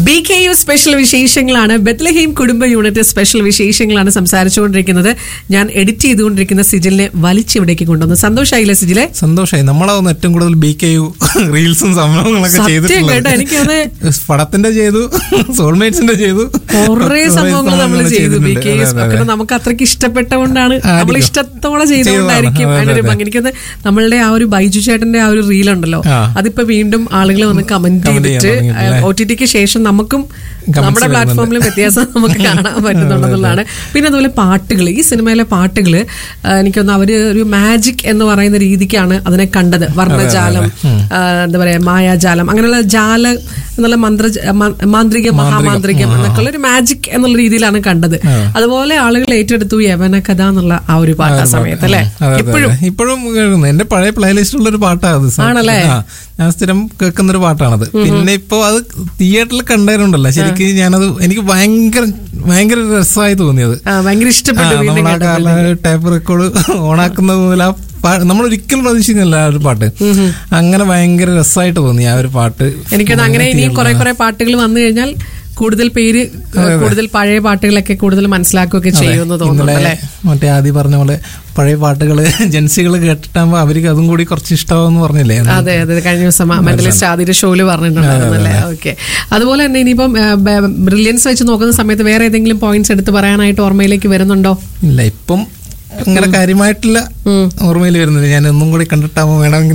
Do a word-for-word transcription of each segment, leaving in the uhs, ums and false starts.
B K U special വിശേഷങ്ങളാണ്, ബെത്ലഹേം കുടുംബ unit special വിശേഷങ്ങളാണ് സംസാരിച്ചുകൊണ്ടിരിക്കുന്നത്. ഞാൻ എഡിറ്റ് ചെയ്തുകൊണ്ടിരിക്കുന്ന സിജിലിനെ വലിച്ചിവിടേക്ക് കൊണ്ടുവന്നു. സന്തോഷായില്ലേ സിജിലെ? സന്തോഷമായി. നമ്മളാവുന്ന ഏറ്റവും കൂടുതൽ ബി കെ യു റീൽസും സംഭവങ്ങളൊക്കെ ചെയ്തിട്ടുണ്ട്. എനിക്കത് പടത്തിന്റെ ചെയ്തു, സോൾമേറ്റ്സിന്റെ ചെയ്തു, കുറെ സംഭവങ്ങൾ നമ്മൾ ചെയ്തു. ബി കെ യു നമുക്ക് അത്രയ്ക്ക് ഇഷ്ടപ്പെട്ടതുകൊണ്ടാണ്, നമ്മൾ ഇഷ്ടത്തോടെ ചെയ്തുകൊണ്ടായിരിക്കും അതിനൊരു ഭംഗി. എനിക്കത് നമ്മളുടെ ആ ഒരു ബൈജു ചേട്ടന്റെ ആ ഒരു റീലുണ്ടല്ലോ, അതിപ്പോ വീണ്ടും ആളുകൾ വന്ന് കമന്റ് ചെയ്തിട്ട് ഒ ടി ടിക്ക് ശേഷം നമുക്കും നമ്മുടെ പ്ലാറ്റ്ഫോമിലും വ്യത്യാസം നമുക്ക് കാണാൻ പറ്റുന്നുള്ളതാണ്. പിന്നെ അതുപോലെ പാട്ടുകൾ, ഈ സിനിമയിലെ പാട്ടുകൾ എനിക്കൊന്ന് അവര് ഒരു മാജിക് എന്ന് പറയുന്ന രീതിക്കാണ് അതിനെ കണ്ടത്. വർണ്ണജാലം, എന്താ പറയാ, മായാജാലം, അങ്ങനെയുള്ള ജാല എന്നുള്ള മന്ത്ര മാന്ത്രിക മഹാമാന്ത്രികം എന്നൊക്കെയുള്ള ഒരു മാജിക് എന്നുള്ള രീതിയിലാണ് കണ്ടത്. അതുപോലെ ആളുകൾ ഏറ്റെടുത്തു യവന കഥ എന്നുള്ള ആ ഒരു പാട്ട് ആ സമയത്ത് അല്ലെ. ഇപ്പോഴും ഇപ്പോഴും എന്റെ പഴയ പ്ലേ ലിസ്റ്റിലുള്ള ഒരു പാട്ടാണ് ആണല്ലേ, ഞാൻ സ്ഥിരം കേൾക്കുന്ന ഒരു പാട്ടാണത്. പിന്നെ ഇപ്പൊ അത് തിയേറ്ററിൽ കണ്ടായിരുന്നല്ലോ, ശരിക്കും ഞാനത് എനിക്ക് ഭയങ്കര ഭയങ്കര രസമായി തോന്നിയത്, ഭയങ്കര ഇഷ്ടപ്പെട്ടു. ടേപ്പ് റെക്കോർഡ് ഓണാക്കുന്ന പോലെ നമ്മൾ ഒരിക്കലും പ്രതീക്ഷിക്കുന്നില്ല ആ ഒരു പാട്ട്. അങ്ങനെ ഭയങ്കര രസമായിട്ട് തോന്നി ആ ഒരു പാട്ട്. എനിക്കത് അങ്ങനെ ഇനി കുറെ കുറെ പാട്ടുകൾ വന്നു കഴിഞ്ഞാൽ കൂടുതൽ പേര് കൂടുതൽ പഴയ പാട്ടുകളൊക്കെ കൂടുതൽ മനസ്സിലാക്കുകയൊക്കെ ചെയ്യുമെന്ന് തോന്നുന്നു അല്ലെ. മറ്റേ ആദ്യം പറഞ്ഞ പോലെ പഴയ പാട്ടുകള് ജൻസികൾ കേട്ടിട്ടാകുമ്പോ അവർക്ക് അതും കൂടി കുറച്ച് ഇഷ്ടമാവെന്ന് പറഞ്ഞില്ലേ? അതെ അതെ, കഴിഞ്ഞ ദിവസം മെന്റലിസ്റ്റ് ആദ്യ ഷോയില് പറഞ്ഞിട്ടുണ്ടായിരുന്നല്ലേ. ഓക്കെ, അതുപോലെ തന്നെ ഇനിയിപ്പം ബ്രില്യൻസ് വെച്ച് നോക്കുന്ന സമയത്ത് വേറെ ഏതെങ്കിലും പോയിന്റ്സ് എടുത്ത് പറയാനായിട്ട് ഓർമ്മയിലേക്ക് വരുന്നുണ്ടോ? ഇല്ല, ഇപ്പം അങ്ങനെ കാര്യമായിട്ടില്ല ഓർമ്മയിൽ വരുന്നില്ല. ഞാൻ ഒന്നും കൂടി കണ്ടിട്ടാകുമ്പോ വേണമെങ്കിൽ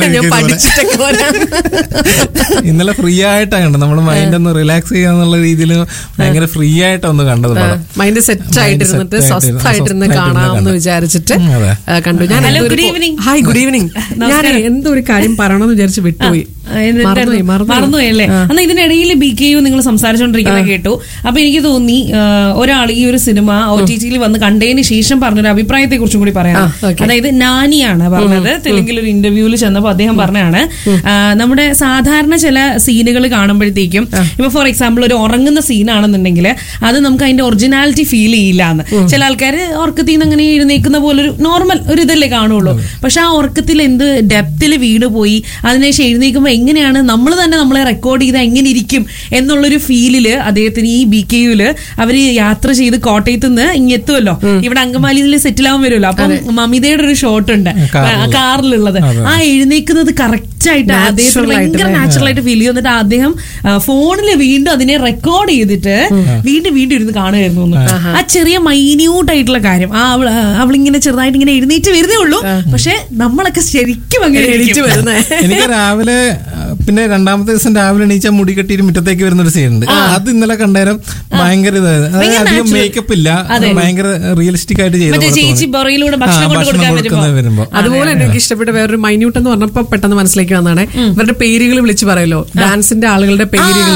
ഇന്നലെ ഫ്രീ ആയിട്ടാണ് കണ്ടത്. നമ്മുടെ മൈൻഡ് ഒന്ന് റിലാക്സ് ചെയ്യാന്നുള്ള രീതിയിൽ ഭയങ്കര ഫ്രീ ആയിട്ട് ഒന്ന് കണ്ടത്. മൈൻഡ് സെറ്റ് ആയിട്ടിരുന്നിട്ട് സ്വസ്ഥായിട്ടിരുന്ന് കാണാമെന്ന് വിചാരിച്ചിട്ട് കണ്ടു. ഞാൻ ഹായ് ഗുഡ് ഈവനിങ്. ഞാൻ എന്തോ ഒരു കാര്യം പറയണമെന്ന് വിചാരിച്ച് വിട്ടുപോയി, മറന്നുപോയി അല്ലേ. എന്നാ ഇതിനിടയിൽ ബി കെ യു നിങ്ങൾ സംസാരിച്ചോണ്ടിരിക്കുന്നത് കേട്ടു. അപ്പൊ എനിക്ക് തോന്നി ഒരാൾ ഈ ഒരു സിനിമ ഒ ടി ടിയിൽ വന്ന് കണ്ടതിന് ശേഷം പറഞ്ഞൊരു അഭിപ്രായത്തെ കുറിച്ചും കൂടി പറയാം. അതായത് നാനിയാണ് പറഞ്ഞത്, തെലുങ്കിൽ ഒരു ഇന്റർവ്യൂവിൽ ചെന്നപ്പോൾ അദ്ദേഹം പറഞ്ഞാണ്, നമ്മുടെ സാധാരണ ചില സീനുകൾ കാണുമ്പോഴത്തേക്കും ഇപ്പൊ ഫോർ എക്സാമ്പിൾ ഒരു ഉറങ്ങുന്ന സീനാണെന്നുണ്ടെങ്കിൽ അത് നമുക്ക് അതിന്റെ ഒറിജിനാലിറ്റി ഫീൽ ചെയ്യില്ല എന്ന്. ചില ആൾക്കാർ ഉറക്കത്തിൽ നിന്ന് അങ്ങനെ എഴുന്നേക്കുന്ന പോലെ ഒരു നോർമൽ ഒരു ഇതല്ലേ കാണുള്ളൂ. പക്ഷെ ആ ഉറക്കത്തിൽ എന്ത് ഡെപ്തിൽ വീണ് പോയി അതിനുശേഷം എഴുന്നേക്കുമ്പോൾ എങ്ങനെയാണ് നമ്മൾ തന്നെ നമ്മളെ റെക്കോർഡ് ചെയ്താൽ എങ്ങനെ ഇരിക്കും എന്നുള്ളൊരു ഫീലില് അദ്ദേഹത്തിന് ഈ ബി കെ യുല് അവര് യാത്ര ചെയ്ത് കോട്ടയത്ത് നിന്ന് ഇങ്ങെത്തുമല്ലോ, ഇവിടെ അങ്കമാലിയിൽ സെറ്റിൽ ആവാൻ വരുമല്ലോ. അപ്പം മമിതയുടെ ഒരു ഷോട്ട് ഉണ്ട് കാറിലുള്ളത്, ആ എഴുന്നേക്കുന്നത് കറക്റ്റ് ആയിട്ട് അദ്ദേഹത്തിന് ഭയങ്കര നാച്ചുറൽ ആയിട്ട് ഫീൽ ചെയ്യും. എന്നിട്ട് അദ്ദേഹം ഫോണില് വീണ്ടും അതിനെ റെക്കോർഡ് ചെയ്തിട്ട് വീണ്ടും വീണ്ടും ഇരുന്ന് കാണുമായിരുന്നു. ആ ചെറിയ മൈന്യൂട്ട് ആയിട്ടുള്ള കാര്യം, ആ അവൾ അവളിങ്ങനെ ചെറുതായിട്ട് ഇങ്ങനെ എഴുന്നേറ്റ് വരുന്നേ ഉള്ളൂ, പക്ഷെ നമ്മളൊക്കെ ശരിക്കും അങ്ങനെ എഴുന്നേറ്റ് വരുന്നത്. എനിക്ക് രാവിലെ പിന്നെ രണ്ടാമത്തെ ദിവസം രാവിലെ എണീച്ചാൽ മുടി കെട്ടിയിട്ട് മുറ്റത്തേക്ക് വരുന്ന ഒരു സീനുണ്ട്. അത് ഇന്നലെ കണ്ടേരം ഭയങ്കര ഇതായത് അധികം മേക്കപ്പ് ഇല്ല, ഭയങ്കര റിയലിസ്റ്റിക് ആയിട്ട് ചെയ്തു. അതുപോലെ എനിക്ക് ഇഷ്ടപ്പെട്ട വേറൊരു മൈന്യൂട്ട് എന്ന് പറഞ്ഞപ്പോ പെട്ടെന്ന് മനസ്സിലേക്ക് വന്നാണ് ഇവരുടെ പേരുകൾ വിളിച്ചു പറയല്ലോ, ഡാൻസിന്റെ ആളുകളുടെ പേരുകൾ.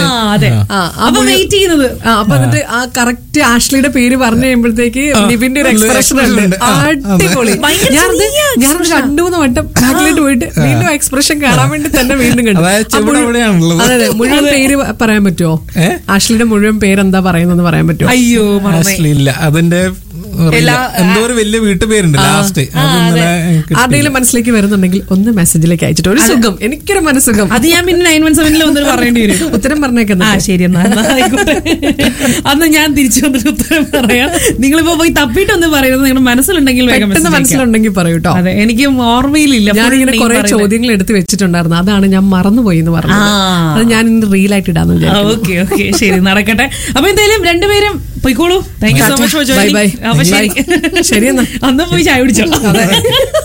അപ്പൊ എന്നിട്ട് ആ കറക്റ്റ് ആഷ്ലിയുടെ പേര് പറഞ്ഞു കഴിയുമ്പോഴത്തേക്ക് നിവിന്റെ ഒരു എക്സ്പ്രഷൻ ഉണ്ട്, അടിപൊളി. ഞാൻ ഞാൻ രണ്ടു മൂന്ന് വട്ടം ബാക്കിലോട്ട് പോയിട്ട് വീണ്ടും എക്സ്പ്രഷൻ കാണാൻ വേണ്ടി തന്നെ വീണ്ടും കണ്ടു. അതെ, മുഴുവൻ പേര് പറയാൻ പറ്റുമോ? ആഷ്ലിയുടെ മുഴുവൻ പേരെന്താ പറയുന്നത് പറയാൻ പറ്റുമോ? അയ്യോ ആഷ്ലി ഇല്ല, അതിന്റെ എന്തോ ഒരു വലിയ വീട്ടുപേരുണ്ട് ലാസ്റ്റ്. ആരുടെയും മനസ്സിലേക്ക് വരുന്നുണ്ടെങ്കിൽ ഒന്ന് മെസ്സേജിലേക്ക് അയച്ചിട്ട് ഒരു സുഖം, എനിക്കൊരു മനസ്സുഖം. അത് ഞാൻ പിന്നെ നയൻ വൺ സെവനിൽ ഒന്നും പറയേണ്ടി വരും. ഉത്തരം പറഞ്ഞേക്കുന്ന ശരി എന്നാ അന്ന് ഞാൻ തിരിച്ചു വന്നിട്ട് ഉത്തരം പറയാം. നിങ്ങളിപ്പോ പോയി തപ്പിട്ടൊന്നും പറയുന്നത് നിങ്ങളുടെ മനസ്സിലുണ്ടെങ്കിൽ മനസ്സിലുണ്ടെങ്കിൽ പറയൂട്ടോ. അതെ, എനിക്ക് ഓർമ്മയിലില്ല. ഞാനിങ്ങനെ കുറെ ചോദ്യങ്ങൾ എടുത്ത് വെച്ചിട്ടുണ്ടായിരുന്നു, അതാണ് ഞാൻ മറന്നുപോയി എന്ന് പറഞ്ഞു. അത് ഞാൻ ഇന്ന് റീലായിട്ട് ഇടാന്ന് വിചാരിച്ചു. ഓക്കെ ഓക്കെ, ശരി, നടക്കട്ടെ. അപ്പൊ എന്തായാലും രണ്ടുപേരും പോയിക്കോളൂ. Thank you so much for joining. ശരി എന്നാ, അന്ന് പോയി ചായ കുടിച്ചോ.